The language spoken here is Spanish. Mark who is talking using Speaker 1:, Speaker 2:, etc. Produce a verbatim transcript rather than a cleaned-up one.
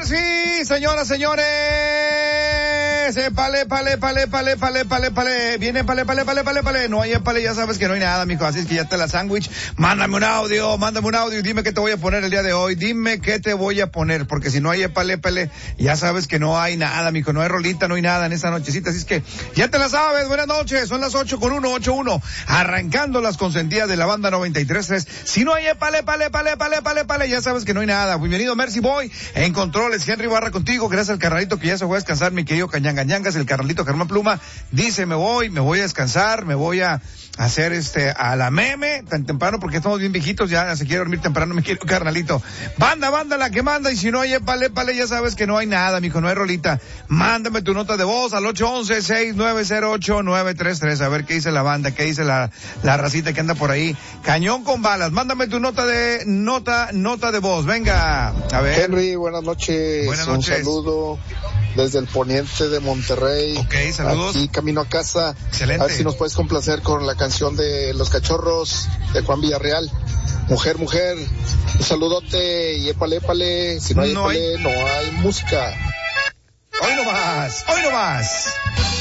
Speaker 1: Mercy, señoras, señores. Pale, pale, pale, pale, pale, pale, pale. Viene pale, pale, pale, pale, pale. No hay pale, ya sabes que no hay nada, mijo. Así es que ya te la sándwich. Mándame un audio, mándame un audio y dime qué te voy a poner el día de hoy. Dime qué te voy a poner, porque si no hay pale, pale, ya sabes que no hay nada, mijo. No hay rolita, no hay nada en esta nochecita. Así es que ya te la sabes. Buenas noches. Son las ocho con uno, ocho uno. Arrancando las consentidas de la banda noventa y tres tres. Si no hay pale, pale, pale, pale, pale, pale, ya sabes que no hay nada. Bienvenido, Mercy Boy. En controles, Henry Barra contigo. Gracias al carnalito que ya se fue a descansar, mi querido Cañangañangas, el carnalito Germán Pluma. Dice, me voy, me voy a descansar, me voy a hacer este, a la meme, tan temprano, porque estamos bien viejitos, ya se quiere dormir temprano, mi querido carnalito. Banda, banda, la que manda, y si no hay pale, pale, ya sabes que no hay nada, mijo, no hay rolita. Mándame tu nota de voz al ocho once, seis nueve cero ocho, nueve tres tres, a ver qué dice la banda, qué dice la, la racita que anda por ahí. Cañón con balas, mándame tu nota de, nota, nota de voz, venga, a ver.
Speaker 2: Henry, buenas noches.
Speaker 1: Buenas noches.
Speaker 2: Un saludo desde el poniente de Monterrey.
Speaker 1: Ok, saludos.
Speaker 2: Aquí camino a casa.
Speaker 1: Excelente.
Speaker 2: A ver si nos puedes complacer con la canción de Los Cachorros de Juan Villarreal. Mujer, mujer, un saludote y épale, épale. Si no hay
Speaker 1: no
Speaker 2: épale,
Speaker 1: hay...
Speaker 2: no hay música.
Speaker 1: Hoy no más, hoy no más.